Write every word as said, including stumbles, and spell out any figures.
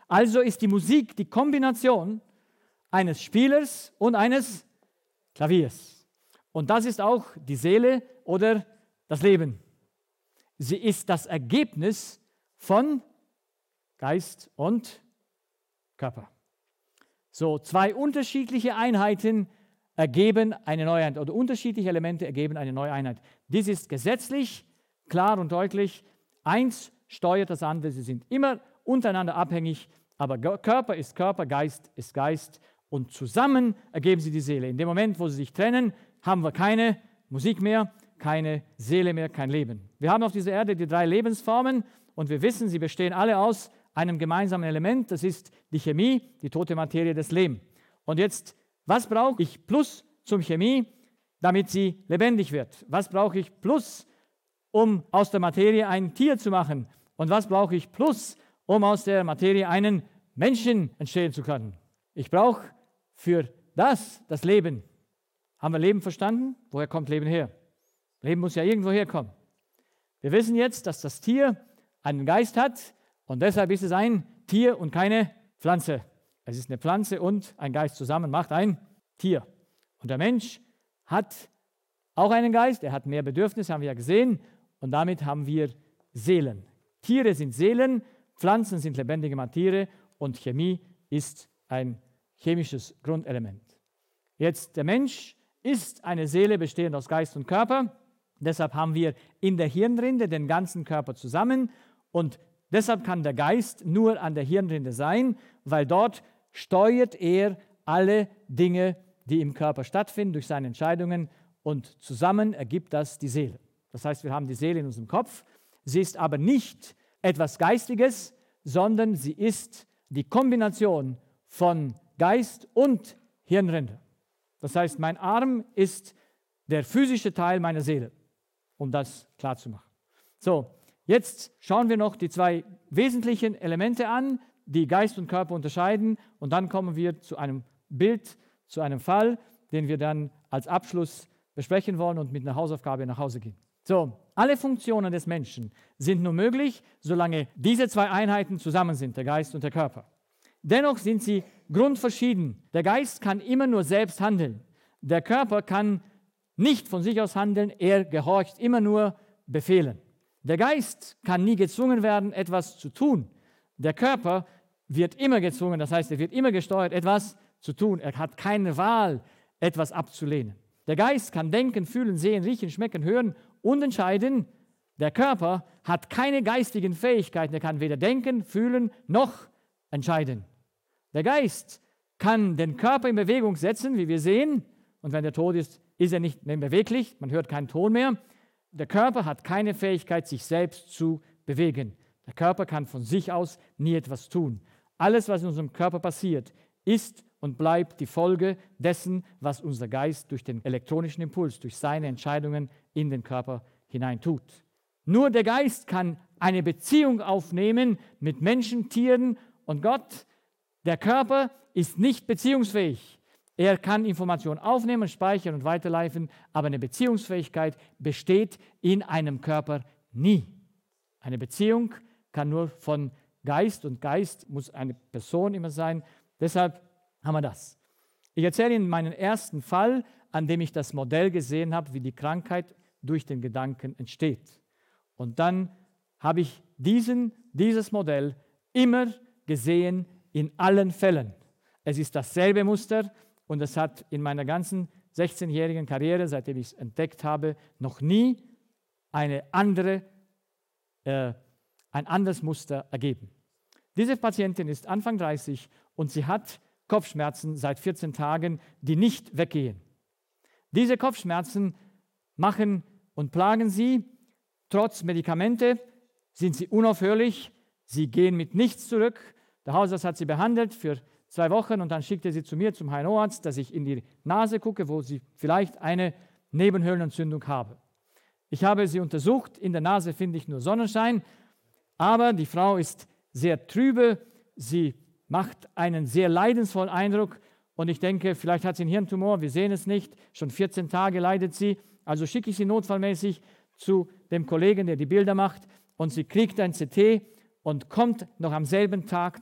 Also ist die Musik die Kombination eines Spielers und eines Klaviers. Und das ist auch die Seele oder das Leben. Sie ist das Ergebnis von Geist und Körper. So, zwei unterschiedliche Einheiten ergeben eine neue Einheit oder unterschiedliche Elemente ergeben eine neue Einheit. Dies ist gesetzlich klar und deutlich. Eins steuert das andere. Sie sind immer untereinander abhängig, aber Körper ist Körper, Geist ist Geist und zusammen ergeben sie die Seele. In dem Moment, wo sie sich trennen, haben wir keine Musik mehr, keine Seele mehr, kein Leben. Wir haben auf dieser Erde die drei Lebensformen und wir wissen, sie bestehen alle aus einem gemeinsamen Element, das ist die Chemie, die tote Materie des Lebens. Und jetzt, was brauche ich plus zum Chemie, damit sie lebendig wird? Was brauche ich plus, um aus der Materie ein Tier zu machen? Und was brauche ich plus, um aus der Materie einen Menschen entstehen zu können? Ich brauche für das das Leben. Haben wir Leben verstanden? Woher kommt Leben her? Leben muss ja irgendwo herkommen. Wir wissen jetzt, dass das Tier einen Geist hat und deshalb ist es ein Tier und keine Pflanze. Es ist eine Pflanze und ein Geist zusammen macht ein Tier. Und der Mensch hat auch einen Geist, er hat mehr Bedürfnisse, haben wir ja gesehen, und damit haben wir Seelen. Tiere sind Seelen, Pflanzen sind lebendige Materie und Chemie ist ein chemisches Grundelement. Jetzt, der Mensch ist eine Seele bestehend aus Geist und Körper. Deshalb haben wir in der Hirnrinde den ganzen Körper zusammen und deshalb kann der Geist nur an der Hirnrinde sein, weil dort steuert er alle Dinge, die im Körper stattfinden, durch seine Entscheidungen und zusammen ergibt das die Seele. Das heißt, wir haben die Seele in unserem Kopf. Sie ist aber nicht etwas Geistiges, sondern sie ist die Kombination von Geist und Hirnrinde. Das heißt, mein Arm ist der physische Teil meiner Seele, um das klarzumachen. So, jetzt schauen wir noch die zwei wesentlichen Elemente an, die Geist und Körper unterscheiden, und dann kommen wir zu einem Bild, zu einem Fall, den wir dann als Abschluss besprechen wollen und mit einer Hausaufgabe nach Hause gehen. So, alle Funktionen des Menschen sind nur möglich, solange diese zwei Einheiten zusammen sind, der Geist und der Körper. Dennoch sind sie grundverschieden. Der Geist kann immer nur selbst handeln. Der Körper kann nicht von sich aus handeln, er gehorcht immer nur Befehlen. Der Geist kann nie gezwungen werden, etwas zu tun. Der Körper wird immer gezwungen, das heißt, er wird immer gesteuert, etwas zu tun. Er hat keine Wahl, etwas abzulehnen. Der Geist kann denken, fühlen, sehen, riechen, schmecken, hören und entscheiden. Der Körper hat keine geistigen Fähigkeiten. Er kann weder denken, fühlen noch entscheiden. Der Geist kann den Körper in Bewegung setzen, wie wir sehen. Und wenn er tot ist, ist er nicht mehr beweglich. Man hört keinen Ton mehr. Der Körper hat keine Fähigkeit, sich selbst zu bewegen. Der Körper kann von sich aus nie etwas tun. Alles, was in unserem Körper passiert, ist und bleibt die Folge dessen, was unser Geist durch den elektronischen Impuls, durch seine Entscheidungen in den Körper hineintut. Nur der Geist kann eine Beziehung aufnehmen mit Menschen, Tieren und Gott. Der Körper ist nicht beziehungsfähig. Er kann Informationen aufnehmen, speichern und weiterleiten, aber eine Beziehungsfähigkeit besteht in einem Körper nie. Eine Beziehung kann nur von Geist, und Geist muss eine Person immer sein. Deshalb haben wir das. Ich erzähle Ihnen meinen ersten Fall, an dem ich das Modell gesehen habe, wie die Krankheit durch den Gedanken entsteht. Und dann habe ich diesen, dieses Modell immer gesehen in allen Fällen. Es ist dasselbe Muster und es hat in meiner ganzen sechzehnjährigen Karriere, seitdem ich es entdeckt habe, noch nie eine andere, äh, ein anderes Muster ergeben. Diese Patientin ist Anfang dreißig und sie hat Kopfschmerzen seit vierzehn Tagen, die nicht weggehen. Diese Kopfschmerzen machen und plagen sie. Trotz Medikamente sind sie unaufhörlich. Sie gehen mit nichts zurück. Der Hausarzt hat sie behandelt für zwei Wochen und dann schickte sie zu mir zum H N O-Arzt, dass ich in die Nase gucke, wo sie vielleicht eine Nebenhöhlenentzündung habe. Ich habe sie untersucht. In der Nase finde ich nur Sonnenschein. Aber die Frau ist sehr trübe. Sie macht einen sehr leidensvollen Eindruck und ich denke, vielleicht hat sie einen Hirntumor, wir sehen es nicht, schon vierzehn Tage leidet sie, also schicke ich sie notfallmäßig zu dem Kollegen, der die Bilder macht, und sie kriegt ein C T und kommt noch am selben Tag